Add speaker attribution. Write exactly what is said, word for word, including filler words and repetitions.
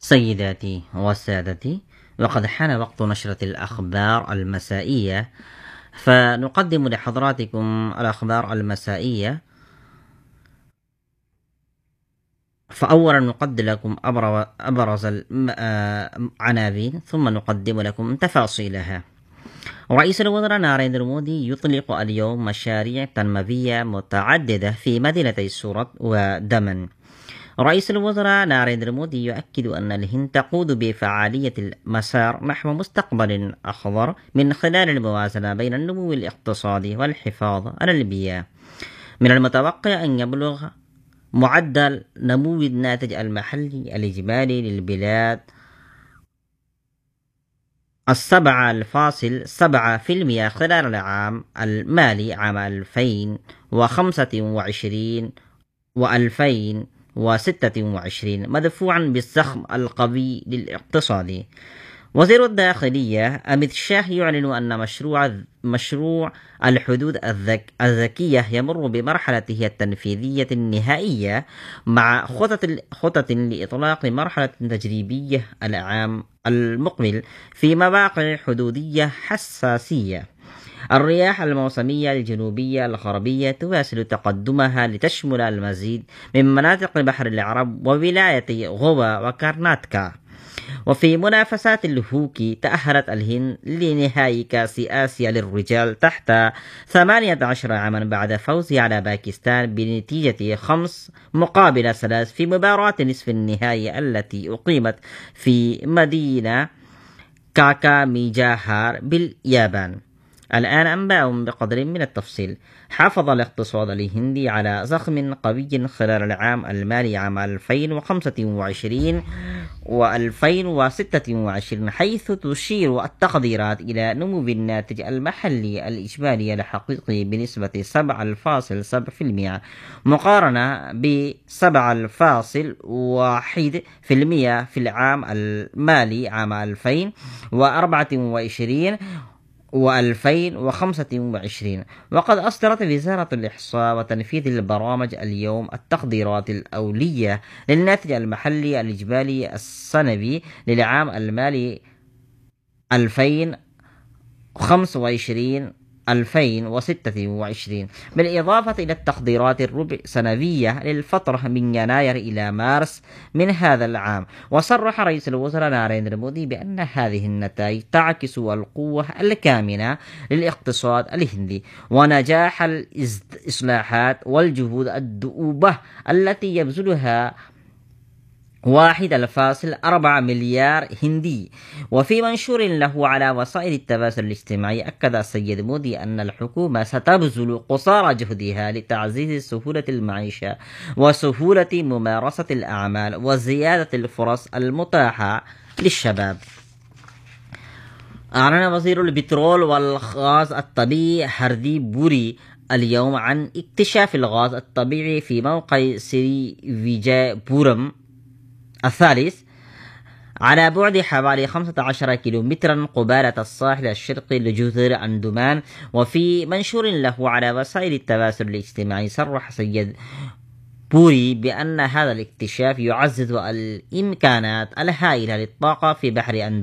Speaker 1: سيداتي وسادتي، وقد حان وقت نشرة الأخبار المسائية، فنقدم لحضراتكم الأخبار المسائية. فأولا نقدم لكم أبرز العناوين، ثم نقدم لكم تفاصيلها. رئيس الوزراء ناريندرا مودي يطلق اليوم مشاريع تنموية متعددة في مدينتي سورت ودمن. رئيس الوزراء ناريندرا مودي يؤكد أن الهند تقود بفعالية المسار نحو مستقبل أخضر من خلال الموازنة بين النمو الاقتصادي والحفاظ على البيئة. من المتوقع أن يبلغ معدل نمو الناتج المحلي الإجمالي للبلاد السبعة فاصل سبعة في المئة خلال العام المالي عام ألفين وخمسة وعشرين وألفين وستة وعشرين، مدفوعا بالزخم القوي للاقتصاد. وزير الداخلية أميت شاه يعلن أن مشروع مشروع الحدود الذك الذكية يمر بمرحلته التنفيذية النهائية، مع خطط خطط لإطلاق مرحلة تجريبية العام المقبل في مواقع حدودية حساسية. الرياح الموسمية الجنوبية الغربية تواصل تقدمها لتشمل المزيد من مناطق بحر العرب وولاية غوا وكارناتكا. وفي منافسات الهوكي، تأهلت الهند لنهائي كأس آسيا للرجال تحت ثمانية عشر عاما بعد فوزها على باكستان بنتيجة خمس مقابل ثلاث في مباراة نصف النهائي التي أقيمت في مدينة كاكاميجاهار باليابان. الآن أنباء بقدر من التفصيل. حافظ الاقتصاد الهندي على زخم قوي خلال العام المالي عام ألفين وخمسة وعشرين وألفين وستة وعشرين، حيث تشير التقديرات إلى نمو الناتج المحلي الإجمالي الحقيقي بنسبة سبعة فاصل سبعة في المئة مقارنة ب سبعة فاصل واحد في المئة في العام المالي عام ألفين وأربعة وعشرين وألفين وخمسة وعشرين. وقد أصدرت وزارة الإحصاء وتنفيذ البرامج اليوم التقديرات الأولية للناتج المحلي الإجمالي السنوي للعام المالي ألفين وخمسة وعشرين ألفين وستة وعشرين، بالإضافة إلى التقديرات الربع سنوية للفترة من يناير إلى مارس من هذا العام. وصرح رئيس الوزراء ناريندرا مودي بأن هذه النتائج تعكس القوة الكامنة للاقتصاد الهندي ونجاح الإصلاحات والجهود الدؤوبة التي يبذلها واحد فاصل أربعة مليار هندي. وفي منشور له على وسائل التواصل الاجتماعي، أكد السيد مودي أن الحكومة ستبذل قصارى جهدها لتعزيز سهولة المعيشة وسهولة ممارسة الأعمال وزيادة الفرص المتاحة للشباب. أعلن وزير البترول والغاز الطبيعي هرديب بوري اليوم عن اكتشاف الغاز الطبيعي في موقع سري فيجاي بورم الثالث على بعد حوالي خمسة عشر كيلومترا قبالة الساحل الشرقي لجزر أندمان. وفي منشور له على وسائل التواصل الاجتماعي، صرح سيد بوري بأن هذا الاكتشاف يعزز الإمكانات الهائلة للطاقة في بحر أندمان